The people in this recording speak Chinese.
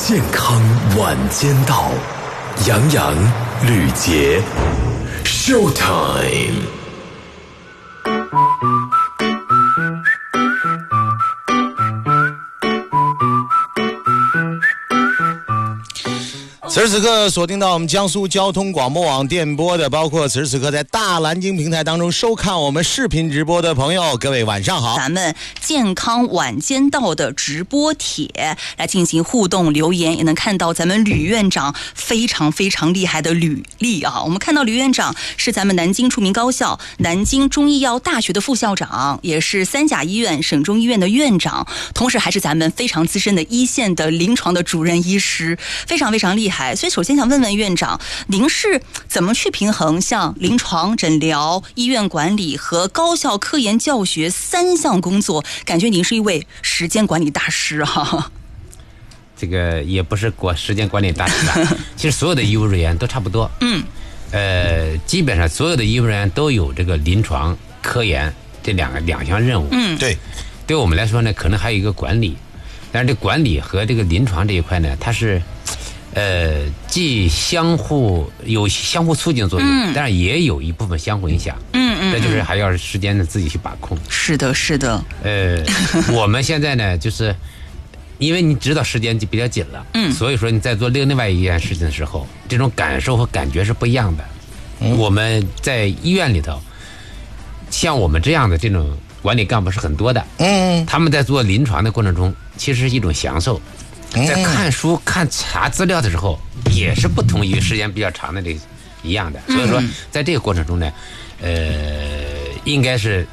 健康晚间到，杨洋、吕杰 ，Showtime。 此时此刻锁定到我们江苏交通广播网电波的，包括此时此刻在大蓝鲸平台当中收看我们视频直播的朋友，各位晚上好。 咱们健康晚间到的直播帖来进行互动留言，也能看到咱们吕院长非常非常厉害的履历啊。我们看到吕院长是咱们南京著名高校南京中医药大学的副校长，也是三甲医院省中医院的院长，同时还是咱们非常资深的一线的临床的主任医师，非常非常厉害。所以首先想问问院长，您是怎么去平衡像临床诊疗、医院管理和高校科研教学3项工作？感觉您是一位时间管理大师啊。 这个也不是时间管理大师吧其实所有的医务人员都差不多。基本上所有的医务人员都有这个临床、科研这两项任务。 对， 对我们来说呢，可能还有一个管理，但是这管理和这个临床这一块呢，它是既相互促进作用，但是也有一部分相互影响。这就是还要时间自己去把控。 是的，是的。 我们现在呢，就是因为你知道时间就比较紧了，所以说你在做另外一件事情的时候，这种感受和感觉是不一样的。我们在医院里头，像我们这样的这种管理干部是很多的。他们在做临床的过程中，其实是一种享受。在看书、查资料的时候，也是不同于时间比较长的这一样的。所以说，在这个过程中呢，应该是